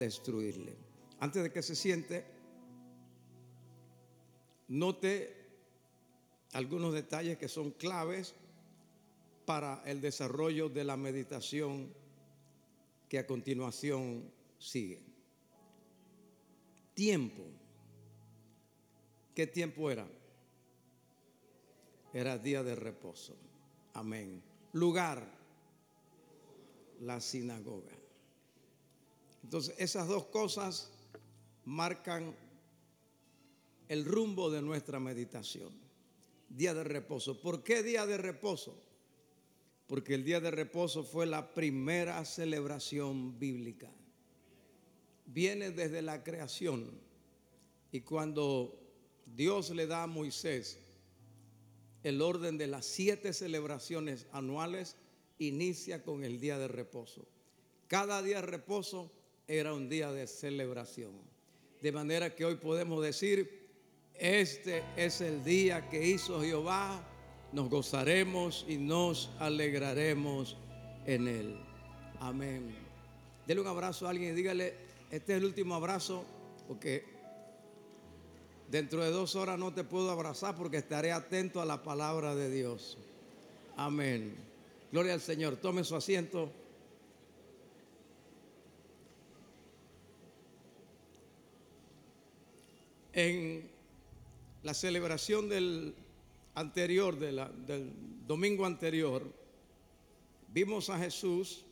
destruirle. Antes de que se siente, note algunos detalles que son claves para el desarrollo de la meditación que a continuación sigue. Tiempo. ¿Qué tiempo era? Era día de reposo. Amén. Lugar, la sinagoga. Entonces, esas dos cosas marcan el rumbo de nuestra meditación. Día de reposo. ¿Por qué día de reposo? Porque el día de reposo fue la primera celebración bíblica. Viene desde la creación. Y cuando Dios le da a Moisés el orden de las 7 celebraciones anuales, inicia con el día de reposo. Cada día de reposo era un día de celebración. De manera que hoy podemos decir: este es el día que hizo Jehová, nos gozaremos y nos alegraremos en él. Amén. Dele un abrazo a alguien y dígale: este es el último abrazo, porque dentro de 2 horas no te puedo abrazar porque estaré atento a la palabra de Dios. Amén. Gloria al Señor. Tome su asiento. En la celebración del domingo anterior, vimos a Jesús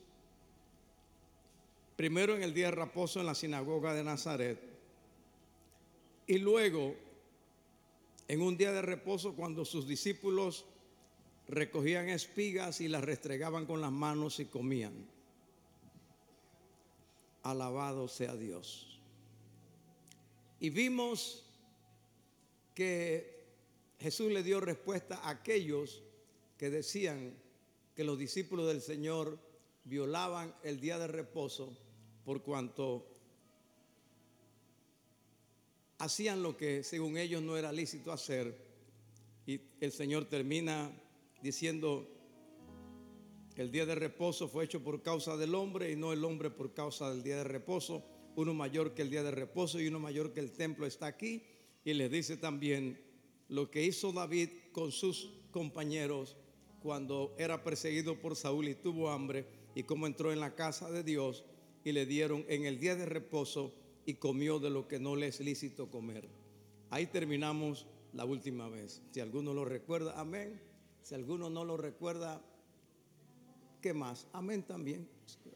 primero en el día de reposo en la sinagoga de Nazaret, y luego en un día de reposo cuando sus discípulos recogían espigas y las restregaban con las manos y comían. Alabado sea Dios. Y vimos que Jesús le dio respuesta a aquellos que decían que los discípulos del Señor violaban el día de reposo por cuanto hacían lo que según ellos no era lícito hacer. Y el Señor termina diciendo: el día de reposo fue hecho por causa del hombre y no el hombre por causa del día de reposo. Uno mayor que el día de reposo y uno mayor que el templo está aquí. Y les dice también lo que hizo David con sus compañeros cuando era perseguido por Saúl y tuvo hambre, y cómo entró en la casa de Dios y le dieron en el día de reposo y comió de lo que no le es lícito comer. Ahí terminamos la última vez. Si alguno lo recuerda, amén. Si alguno no lo recuerda, ¿qué más? Amén también.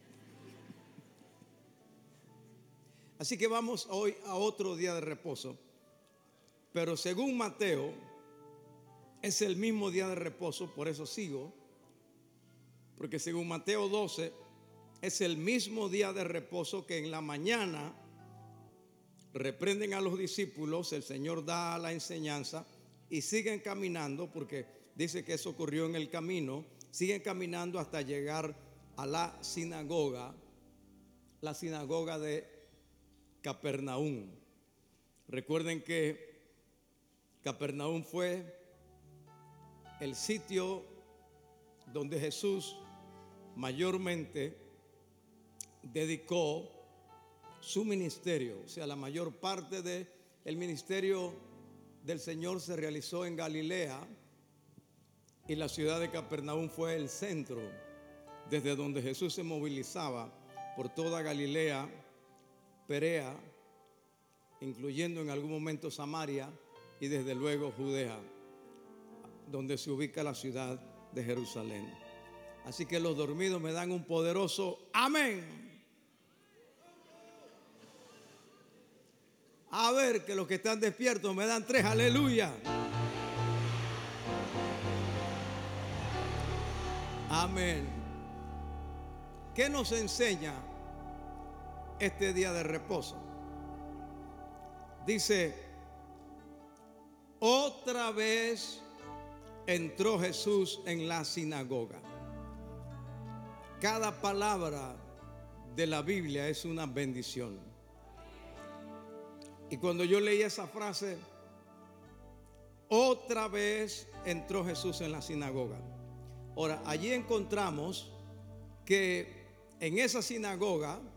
Así que vamos hoy a otro día de reposo. Pero según Mateo, es el mismo día de reposo, por eso sigo. Porque según Mateo 12, es el mismo día de reposo que en la mañana reprenden a los discípulos, el Señor da la enseñanza y siguen caminando, porque dice que eso ocurrió en el camino. Siguen caminando hasta llegar a la sinagoga de Capernaum. Recuerden que Capernaum fue el sitio donde Jesús mayormente dedicó su ministerio. O sea, la mayor parte del ministerio del Señor se realizó en Galilea, y la ciudad de Capernaum fue el centro desde donde Jesús se movilizaba por toda Galilea, Perea, incluyendo en algún momento Samaria, y desde luego Judea, donde se ubica la ciudad de Jerusalén. Así que los dormidos me dan un poderoso amén. A ver, que los que están despiertos me dan 3 aleluya. Amén. ¿Qué nos enseña este día de reposo? Dice: otra vez entró Jesús en la sinagoga. Cada palabra de la Biblia es una bendición. Y cuando yo leí esa frase, otra vez entró Jesús en la sinagoga. Ahora, allí encontramos que en esa sinagoga